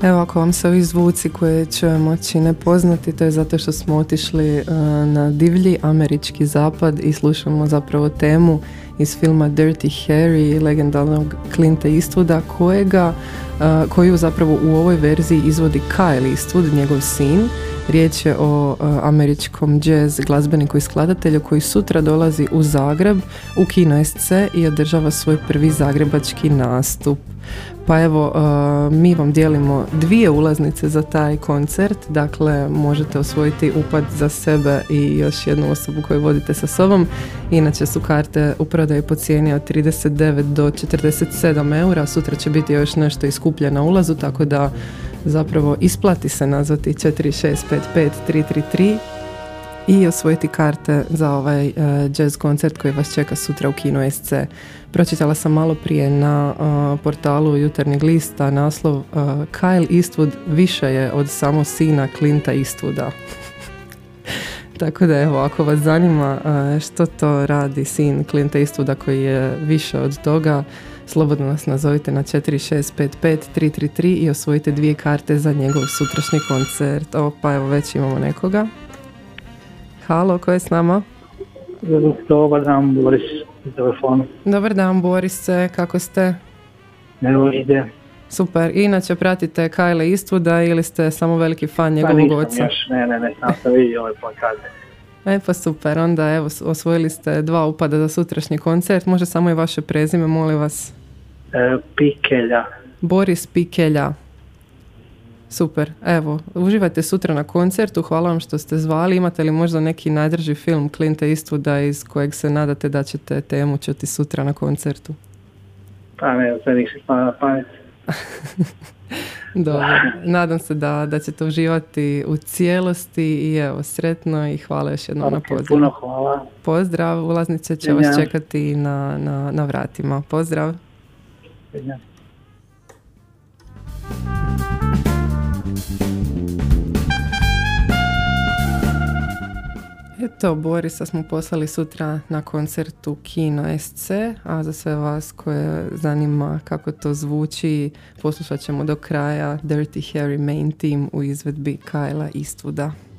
Evo, ako vam se ovi zvuci koje čujemo čine poznati, to je zato što smo otišli na divlji američki zapad i slušamo zapravo temu iz filma Dirty Harry, legendarnog Clint Eastwooda, koju zapravo u ovoj verziji izvodi Kyle Eastwood, njegov sin. Riječ je o američkom jazz glazbeniku i skladatelju koji sutra dolazi u Zagreb u Kino SC i održava svoj prvi zagrebački nastup. Pa evo, mi vam dijelimo 2 ulaznice za taj koncert, dakle možete osvojiti upad za sebe i još jednu osobu koju vodite sa sobom. Inače su karte u prodaju po cijeni od 39 do 47 eura, sutra će biti još nešto iskuplje na ulazu, tako da zapravo isplati se nazvati 4655-333 i osvojiti karte za ovaj jazz koncert koji vas čeka sutra u Kino SC. Pročitala sam malo prije na portalu Jutarnjeg lista naslov Kyle Eastwood više je od samo sina Clinta Eastwooda. Tako da evo, ako vas zanima što to radi sin Clinta Eastwooda koji je više od toga, slobodno nas nazovite na 4655-333 i osvojite 2 karte za njegov sutrašnji koncert. Pa evo, već imamo nekoga. Halo, ko je s nama? Dobar dan, Boris u telefonu. Dobar dan, Borise, kako ste? Evo ide. Super, inače pratite Kyle Eastwooda ili ste samo veliki fan njegovog oca? Nisam još, ne, sam vidio ove plakate. Pa super, onda evo, osvojili ste 2 upada za sutrašnji koncert, može samo i vaše prezime, molim vas. Pikelja. Boris Pikelja. Super, evo, uživajte sutra na koncertu, hvala vam što ste zvali. Imate li možda neki najdrži film Clinta Eastwooda iz kojeg se nadate da ćete temu čuti sutra na koncertu? Pa ne, sve nisam spala na pamet. Dobro, nadam se da ćete uživati u cijelosti i evo, sretno i hvala još jednom na pozdravu. Puno hvala. Pozdrav, ulaznice će vas čekati na vratima. Pozdrav. Ja. Eto, Borisa smo poslali sutra na koncertu Kino SC, a za sve vas koje zanima kako to zvuči, poslušat ćemo do kraja Dirty Harry Main Team u izvedbi Kylea Eastwooda.